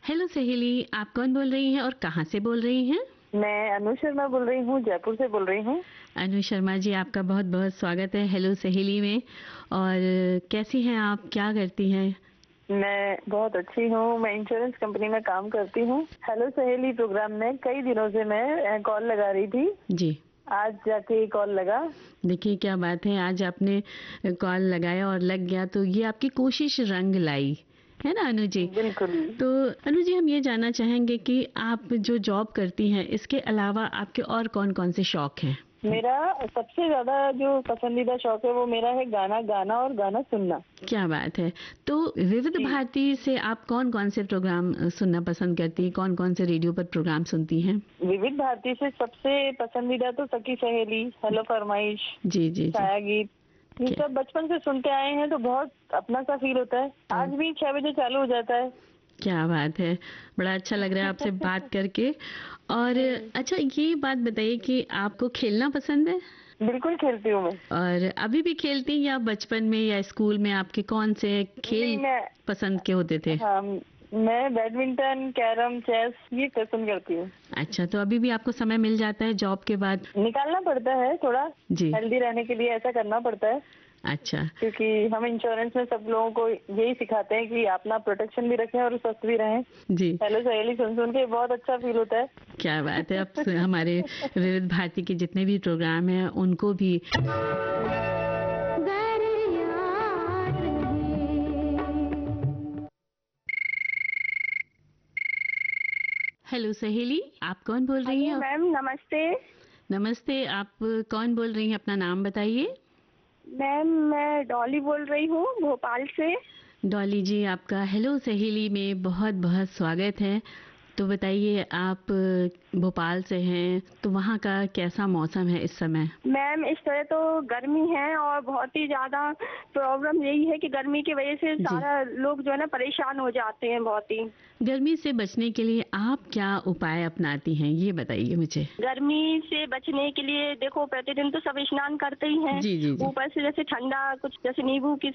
Hello सहेली, आप कौन बोल रही हैं और कहाँ से बोल रही हैं? मैं अनु शर्मा बोल रही हूँ, जयपुर से बोल रही हूँ। अनु शर्मा जी, आपका बहुत बहुत स्वागत है हेलो सहेली में। और कैसी हैं आप, क्या करती हैं? मैं बहुत अच्छी हूँ। मैं इंश्योरेंस कंपनी में काम करती हूँ। हेलो सहेली प्रोग्राम में कई दिनों से मैं कॉल लगा रही थी। जी। आज जाके कॉल लगा। देखिए क्या बात है, आज आपने कॉल लगाया और लग गया, तो ये आपकी कोशिश रंग लाई, है ना अनु जी? बिल्कुल। तो अनु जी, हम ये जानना चाहेंगे कि आप जो जॉब करती हैं, इसके अलावा आपके और कौन-कौन से शौक हैं? मेरा सबसे ज्यादा जो पसंदीदा शौक है वो मेरा है गाना गाना और गाना सुनना। क्या बात है। तो विविध जी। भारती से आप कौन-कौन से प्रोग्राम सुनना पसंद करती हैं? कौन-कौन से रेडियो पर प्रोग्राम सुनती हैं? विविध भारती से सबसे पसंदीदा तो सखी सहेली, हेलो फरमाइश, जी, जी, जी। छाया गीत, ये क्या सब बचपन से सुनते आए हैं तो बहुत अपना सा फील होता है। आज भी 6 बजे चालू हो जाता है। क्या बात है। बड़ा अच्छा लग रहा है आपसे बात करके। और अच्छा, ये बात बताइए कि आपको खेलना पसंद है? बिल्कुल खेलती हूँ मैं। और अभी भी खेलती हैं या बचपन में या स्कूल में आपके कौन से नहीं, खेल मैं पसंद के होते थे? हाँ, मैं बैडमिंटन, कैरम, चेस ये पसंद करती हूँ। अच्छा, तो अभी भी आपको समय मिल जाता है जॉब के बाद? निकालना पड़ता है थोड़ा, जी। हेल्दी रहने के लिए ऐसा करना पड़ता है, अच्छा। क्योंकि हम इंश्योरेंस में सब लोगों को यही सिखाते हैं कि अपना प्रोटेक्शन भी रखें और स्वस्थ भी रहें। जी। हेलो सहेली सुन सुन के बहुत अच्छा फील होता है। क्या बात है। अब हमारे विविध भारती के जितने भी प्रोग्राम हैं उनको भी हेलो सहेली, आप कौन बोल रही हेलो हैं? मैम, नमस्ते। नमस्ते, आप कौन बोल रही हैं? अपना नाम बताइए। मैम मैं डॉली बोल रही हूँ, भोपाल से। डॉली जी, आपका हेलो सहेली में बहुत बहुत स्वागत है। तो बताइए, आप भोपाल से हैं, तो वहाँ का कैसा मौसम है इस समय? मैम इस तरह तो गर्मी है और बहुत ही ज्यादा प्रॉब्लम यही है कि गर्मी की वजह से जी। सारा लोग जो है ना परेशान हो जाते हैं बहुत ही। गर्मी से बचने के लिए आप क्या उपाय अपनाती हैं, ये बताइए मुझे। गर्मी से बचने के लिए देखो, प्रतिदिन तो सब स्नान करते ही हैं। जी, जी, जी। ऊपर से जैसे ठंडा कुछ, जैसे नींबू की